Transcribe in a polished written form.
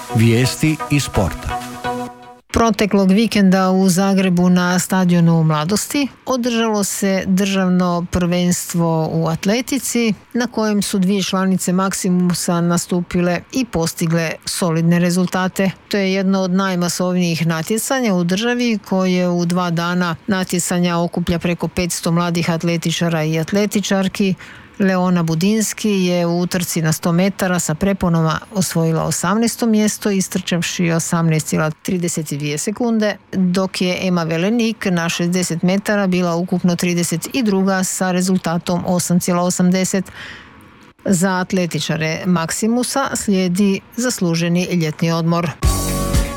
Vijesti iz sporta. Proteklog vikenda u Zagrebu na stadionu Mladosti održalo se državno prvenstvo u atletici na kojem su dvije članice Maximusa nastupile i postigle solidne rezultate. To je jedno od najmasovnijih natjecanja u državi koje u 2 dana natjecanja okuplja preko 500 mladih atletičara i atletičarki. Leona Budinski je u utrci na 100 metara sa preponama osvojila 18. mjesto istrčavši 18,32 sekunde, dok je Ema Velenik na 60 metara bila ukupno 32. sa rezultatom 8,80. Za atletičare Maximusa slijedi zasluženi ljetni odmor.